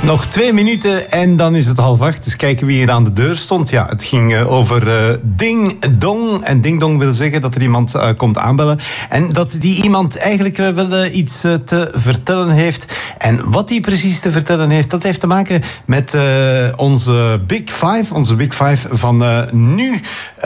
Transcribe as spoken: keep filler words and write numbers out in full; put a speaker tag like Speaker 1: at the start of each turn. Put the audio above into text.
Speaker 1: Nog twee minuten en dan is het half acht. Dus kijken wie hier aan de deur stond. Ja, het ging uh, over uh, Ding Dong. En Ding Dong wil zeggen dat er iemand uh, komt aanbellen. En dat die iemand eigenlijk uh, wel uh, iets uh, te vertellen heeft. En wat hij precies te vertellen heeft, dat heeft te maken met uh, onze Big Five. Onze Big Five van uh, nu. Uh,